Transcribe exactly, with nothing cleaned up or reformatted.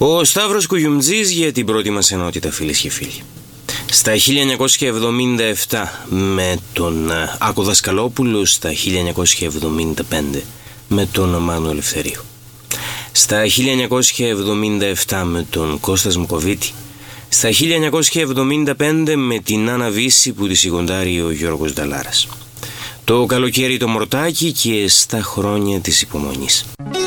Ο Σταύρος Κουγιουμτζής για την πρώτη μας ενότητα, φίλες και φίλοι. Στα χίλια εννιακόσια εβδομήντα επτά με τον Άκο Δασκαλόπουλο, στα χίλια εννιακόσια εβδομήντα πέντε με τον Μάνο Ελευθερίου, στα χίλια εννιακόσια εβδομήντα επτά με τον Κώστα Σμοκοβίτη, στα χίλια εννιακόσια εβδομήντα πέντε με την Άννα Βύση που τη σιγοντάρει ο Γιώργος Νταλάρας. Το καλοκαίρι το Μορτάκι και στα χρόνια της υπομονής.